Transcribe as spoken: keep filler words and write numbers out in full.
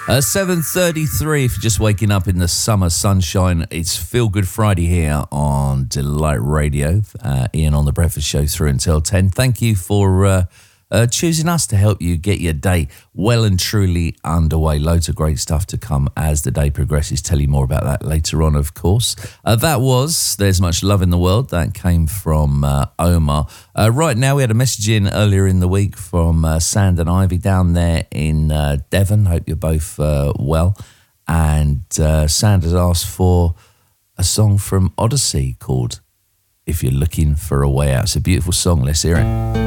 Uh, seven thirty-three, if you're just waking up in the summer sunshine, it's Feel Good Friday here on Delight Radio. Uh, Ian on The Breakfast Show through until ten. Thank you for uh, uh, choosing us to help you get your day well and truly underway. Loads of great stuff to come as the day progresses. Tell you more about that later on, of course. Uh, that was There's Much Love in the World. That came from uh, Omar. Uh, right now, we had a message in earlier in the week from uh, Sand and Ivy down there in uh, Devon. Hope you're both uh, well. And uh, Sand has asked for a song from Odyssey called If You're Looking for a Way Out. It's a beautiful song. Let's hear it.